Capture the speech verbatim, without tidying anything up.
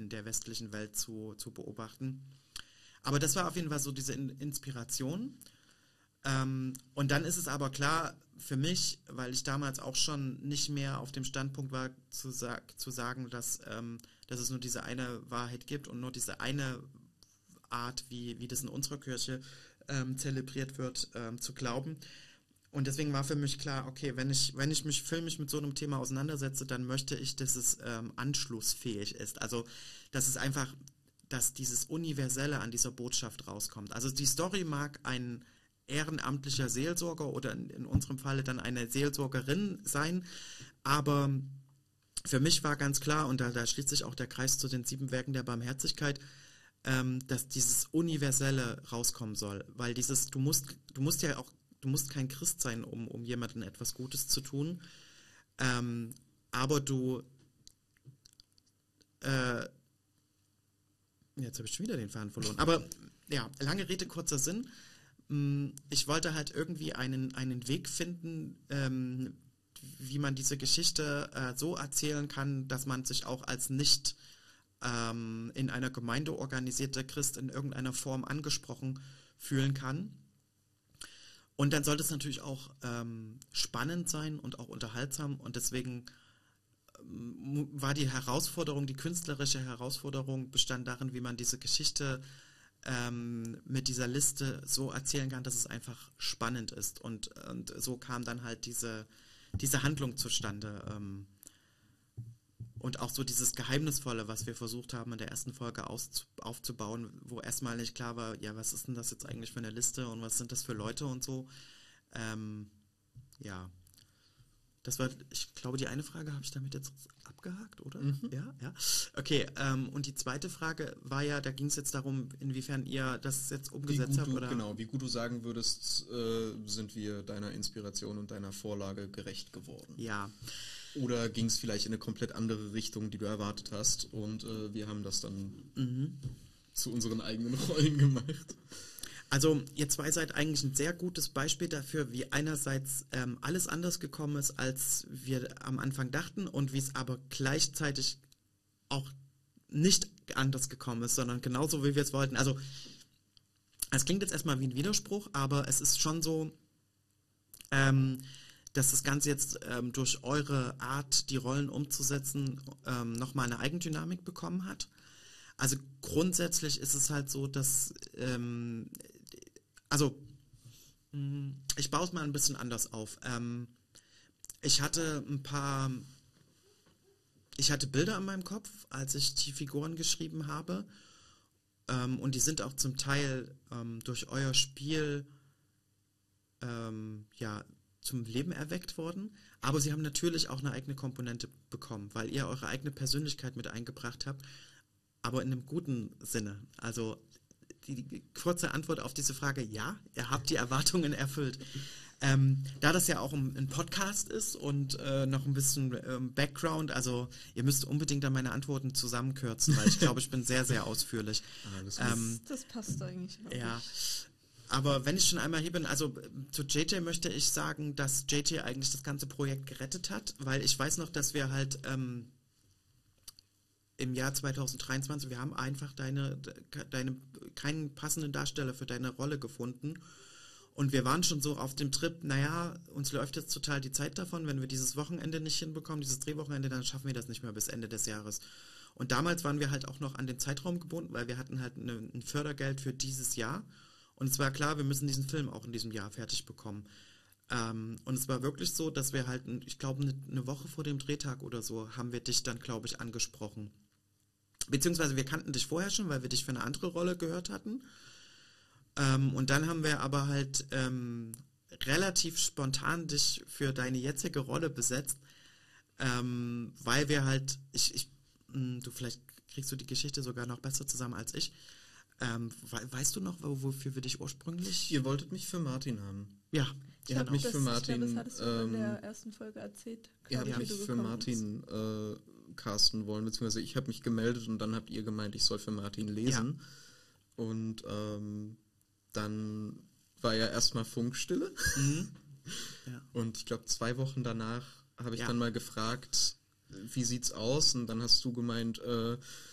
in der westlichen Welt zu, zu beobachten. Aber das war auf jeden Fall so diese in- Inspiration. Ähm, und dann ist es aber klar für mich, weil ich damals auch schon nicht mehr auf dem Standpunkt war, zu, sag, zu sagen, dass, ähm, dass es nur diese eine Wahrheit gibt und nur diese eine Art, wie, wie das in unserer Kirche ähm, zelebriert wird, ähm, zu glauben. Und deswegen war für mich klar, okay, wenn ich, wenn ich mich filmisch mit so einem Thema auseinandersetze, dann möchte ich, dass es ähm, anschlussfähig ist. Also, dass es einfach, dass dieses Universelle an dieser Botschaft rauskommt. Also die Story mag ein ehrenamtlicher Seelsorger oder in, in unserem Falle dann eine Seelsorgerin sein, aber für mich war ganz klar, und da, da schließt sich auch der Kreis zu den sieben Werken der Barmherzigkeit, ähm, dass dieses Universelle rauskommen soll, weil dieses, du musst, du musst ja auch, du musst kein Christ sein, um, um jemandem etwas Gutes zu tun, ähm, aber du, äh, jetzt habe ich schon wieder den Faden verloren, aber ja, lange Rede, kurzer Sinn. Ich wollte halt irgendwie einen, einen Weg finden, ähm, wie man diese Geschichte äh, so erzählen kann, dass man sich auch als nicht ähm, in einer Gemeinde organisierter Christ in irgendeiner Form angesprochen fühlen kann. Und dann sollte es natürlich auch ähm, spannend sein und auch unterhaltsam. Und deswegen ähm, war die Herausforderung, die künstlerische Herausforderung bestand darin, wie man diese Geschichte Ähm, mit dieser Liste so erzählen kann, dass es einfach spannend ist. Und, und so kam dann halt diese, diese Handlung zustande. Ähm, und auch so dieses Geheimnisvolle, was wir versucht haben in der ersten Folge aus, aufzubauen, wo erstmal nicht klar war, ja, was ist denn das jetzt eigentlich für eine Liste und was sind das für Leute und so. Ähm, ja. Das war, ich glaube, die eine Frage habe ich damit jetzt abgehakt, oder? Mhm. Ja, ja. Okay, ähm, und die zweite Frage war ja, da ging es jetzt darum, inwiefern ihr das jetzt umgesetzt wie gut habt, du, oder? Genau, wie gut du sagen würdest, äh, sind wir deiner Inspiration und deiner Vorlage gerecht geworden. Ja. Oder ging es vielleicht in eine komplett andere Richtung, die du erwartet hast, und äh, wir haben das dann Mhm. zu unseren eigenen Rollen gemacht. Also ihr zwei seid eigentlich ein sehr gutes Beispiel dafür, wie einerseits ähm, alles anders gekommen ist, als wir am Anfang dachten und wie es aber gleichzeitig auch nicht anders gekommen ist, sondern genauso, wie wir es wollten. Also es klingt jetzt erstmal wie ein Widerspruch, aber es ist schon so, ähm, dass das Ganze jetzt ähm, durch eure Art, die Rollen umzusetzen, ähm, nochmal eine Eigendynamik bekommen hat. Also grundsätzlich ist es halt so, dass ähm, also ich baue es mal ein bisschen anders auf. Ähm, ich hatte ein paar, ich hatte Bilder in meinem Kopf, als ich die Figuren geschrieben habe, ähm, und die sind auch zum Teil ähm, durch euer Spiel ähm, ja zum Leben erweckt worden, aber sie haben natürlich auch eine eigene Komponente bekommen, weil ihr eure eigene Persönlichkeit mit eingebracht habt, aber in einem guten Sinne. Also die, die kurze Antwort auf diese Frage, ja, ihr habt die Erwartungen erfüllt. Ähm, da das ja auch ein, ein Podcast ist und äh, noch ein bisschen ähm, Background, also ihr müsst unbedingt dann meine Antworten zusammenkürzen, weil ich glaube, ich bin sehr, sehr ausführlich. Ah, das, ähm, das passt eigentlich. Ja, aber wenn ich schon einmal hier bin, also zu J J möchte ich sagen, dass J J eigentlich das ganze Projekt gerettet hat, weil ich weiß noch, dass wir halt ähm, im Jahr zwanzig dreiundzwanzig, wir haben einfach deine, deine, keinen passenden Darsteller für deine Rolle gefunden. Und wir waren schon so auf dem Trip, naja, uns läuft jetzt total die Zeit davon, wenn wir dieses Wochenende nicht hinbekommen, dieses Drehwochenende, dann schaffen wir das nicht mehr bis Ende des Jahres. Und damals waren wir halt auch noch an den Zeitraum gebunden, weil wir hatten halt eine, ein Fördergeld für dieses Jahr. Und es war klar, wir müssen diesen Film auch in diesem Jahr fertig bekommen. Ähm, und es war wirklich so, dass wir halt, ich glaube, eine, eine Woche vor dem Drehtag oder so, haben wir dich dann, glaube ich, angesprochen. Beziehungsweise wir kannten dich vorher schon, weil wir dich für eine andere Rolle gehört hatten. Ähm, und dann haben wir aber halt ähm, relativ spontan dich für deine jetzige Rolle besetzt, ähm, weil wir halt, ich, ich, mh, du vielleicht kriegst du die Geschichte sogar noch besser zusammen als ich. Ähm, we weißt du noch, wofür wir dich ursprünglich... Ihr wolltet mich für Martin haben. Ja, ihr habt mich das, für Martin... Ich glaub, das hattest du ähm, in der ersten Folge erzählt. Ihr habt mich für Martin äh, casten wollen, beziehungsweise ich habe mich gemeldet und dann habt ihr gemeint, ich soll für Martin lesen. Ja. Und ähm, dann war ja erstmal Funkstille. Mhm. Ja. Und ich glaube, zwei Wochen danach habe ich ja. dann mal gefragt, wie sieht's aus? Und dann hast du gemeint, äh,